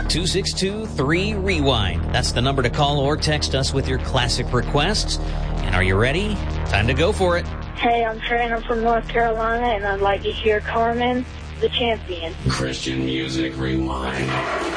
888-262-3REWIND. That's the number to call or text us with your classic requests. And are you ready? Time to go for it. Hey, I'm Trent. I'm from North Carolina, and I'd like to hear Carmen, the Champion. Christian Music Rewind.